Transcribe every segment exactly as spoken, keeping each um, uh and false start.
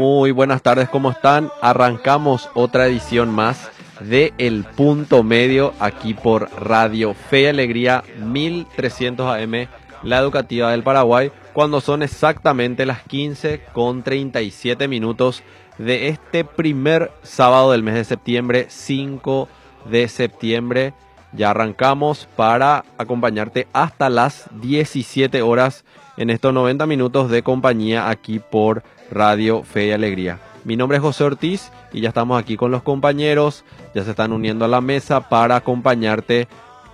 Muy buenas tardes, ¿cómo están? Arrancamos otra edición más de El Punto Medio aquí por Radio Fe y Alegría mil trescientos A M, la educativa del Paraguay, cuando son exactamente las quince con treinta y siete minutos de este primer sábado del mes de septiembre, cinco de septiembre. Ya arrancamos para acompañarte hasta las diecisiete horas en estos noventa minutos de compañía aquí por Radio Fe y Alegría. Mi nombre es José Ortiz y ya estamos aquí con los compañeros, ya se están uniendo a la mesa para acompañarte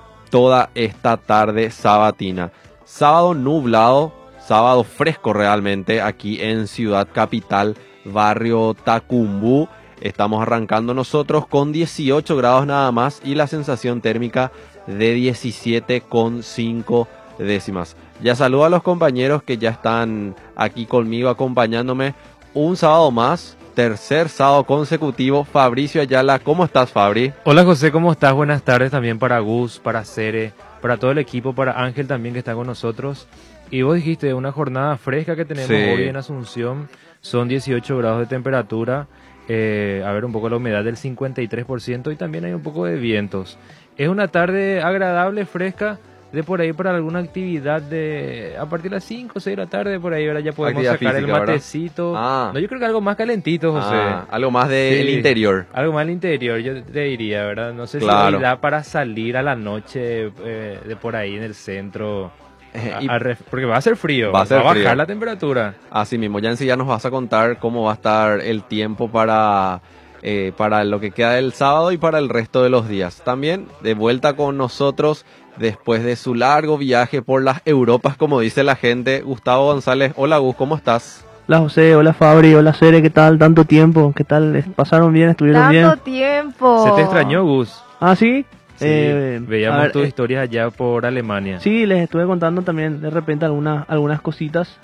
toda esta tarde sabatina. Sábado nublado, sábado fresco realmente aquí en Ciudad Capital, barrio Tacumbú. Estamos arrancando nosotros con dieciocho grados nada más y la sensación térmica de diecisiete con cinco décimas. Ya saludo a los compañeros que ya están aquí conmigo acompañándome un sábado más, tercer sábado consecutivo. Fabricio Ayala, ¿cómo estás, Fabri? Hola, José, ¿cómo estás? Buenas tardes también para Gus, para Cere, para todo el equipo, para Ángel también que está con nosotros. Y vos dijiste, una jornada fresca que tenemos sí. hoy en Asunción, son dieciocho grados de temperatura. Eh, a ver, un poco la humedad del cincuenta y tres por ciento y también hay un poco de vientos. Es una tarde agradable, fresca, de por ahí para alguna actividad de a partir de las cinco o seis de la tarde, por ahí ahora ya podemos actividad sacar física, el matecito. Ah. No, yo creo que algo más calentito, José. Ah, algo más del sí, interior. Algo más del interior, yo te diría, ¿verdad? No sé claro. si da para salir a la noche eh, de por ahí en el centro. A, a ref, porque va a ser frío, va a, ser va a bajar frío. la temperatura. Así mismo, ya enseguida nos vas a contar cómo va a estar el tiempo para, eh, para lo que queda del sábado y para el resto de los días. También de vuelta con nosotros después de su largo viaje por las Europas, como dice la gente, Gustavo González. Hola Gus, ¿cómo estás? Hola José, hola Fabri, hola Cere, ¿qué tal? Tanto tiempo, ¿qué tal? ¿Pasaron bien? ¿Estuvieron Tanto bien? Tanto tiempo. ¿Se te extrañó, Gus? ¿Ah, sí? Sí, eh, veíamos ver, tus eh, historias allá por Alemania. Sí, les estuve contando también de repente algunas algunas cositas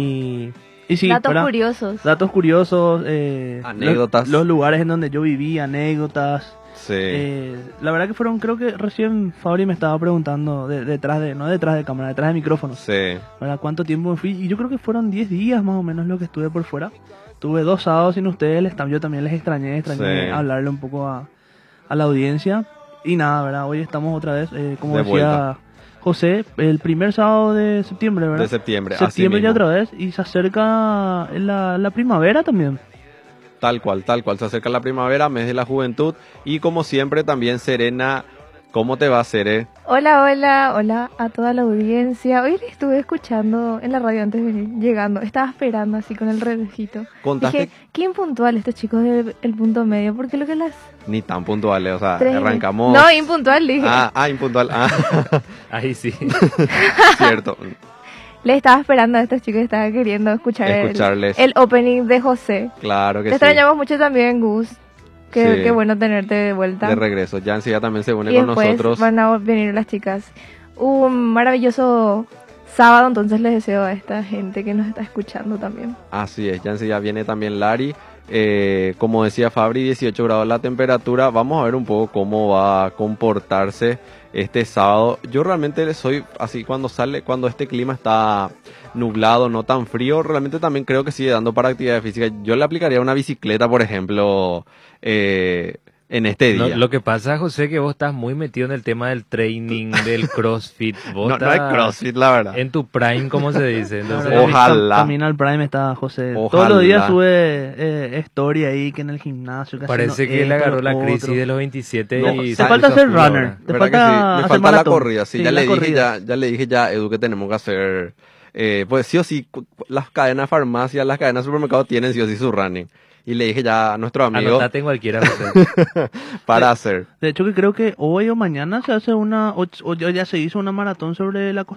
y, y sí, datos ¿verdad? curiosos. Datos curiosos, eh, anécdotas. Los, los lugares en donde yo viví, anécdotas. Sí. Eh, la verdad que fueron, creo que recién Fabri me estaba preguntando de, detrás de, no detrás de cámara, detrás de micrófono. Sí. ¿Verdad? ¿Cuánto tiempo me fui? Y yo creo que fueron diez días más o menos lo que estuve por fuera. Tuve dos sábados sin ustedes, les, yo también les extrañé, extrañé sí. hablarle un poco a, a la audiencia. Y nada, ¿verdad? Hoy estamos otra vez, eh, como de decía vuelta. José, el primer sábado de septiembre, ¿verdad? De septiembre, Septiembre así ya mismo. otra vez, y se acerca la, la primavera también. Tal cual, tal cual, se acerca la primavera, mes de la juventud, y como siempre también Serena, ¿cómo te va, Cere? Hola, hola, hola a toda la audiencia. Hoy le estuve escuchando en la radio antes de venir, llegando, estaba esperando así con el relojito. ¿Contaste? Dije, qué impuntual estos chicos del el punto medio, porque lo que las... Ni tan puntuales, o sea, Tres... arrancamos... No, impuntual, dije. Ah, ah impuntual, ah. Ahí sí. Cierto. Le estaba esperando a estos chicos, estaba queriendo escuchar el, el opening de José. Claro que Te sí. Te extrañamos mucho también, Gus. Qué, sí. qué bueno tenerte de vuelta. De regreso. Ya enseguida también se une y con después nosotros. Van a venir las chicas. Un maravilloso sábado, entonces les deseo a esta gente que nos está escuchando también. Así es, ya enseguida viene también Lari. Eh, como decía Fabri, dieciocho grados la temperatura. Vamos a ver un poco cómo va a comportarse este sábado. Yo realmente soy así cuando sale, cuando este clima está nublado, no tan frío, realmente también creo que sigue dando para actividad física. Yo le aplicaría una bicicleta, por ejemplo, eh, en este día. No, lo que pasa, José, que vos estás muy metido en el tema del training, del crossfit. Vos no, no hay crossfit, la verdad. En tu prime, ¿cómo se dice? Entonces, ojalá. También al prime está José. Ojalá. Todos los días sube eh, story ahí que en el gimnasio. Que parece que esto, le agarró la otro. crisis de los veintisiete no, y... Te falta ser runner. Te falta sí? Me falta la corrida. Sí, sí, ya, la le corrida. dije, ya, ya le dije ya a Edu que tenemos que hacer... Eh, pues sí o sí, las cadenas de farmacia, las cadenas de supermercados tienen sí o sí su running. Y le dije ya a nuestro amigo... Anotate en cualquiera. José. para de, hacer. De hecho que creo que hoy o mañana se hace una... O, o ya se hizo una maratón sobre la